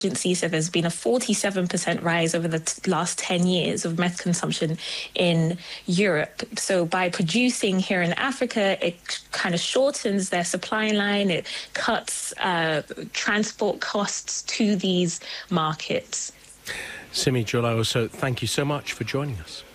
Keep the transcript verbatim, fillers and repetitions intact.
agency said there's been a forty-seven percent rise over the t- last ten years of meth consumption in Europe. So by producing here in Africa, it kind of shortens their supply line, it cuts uh, transport costs to these markets. Simi Julayo, so thank you so much for joining us.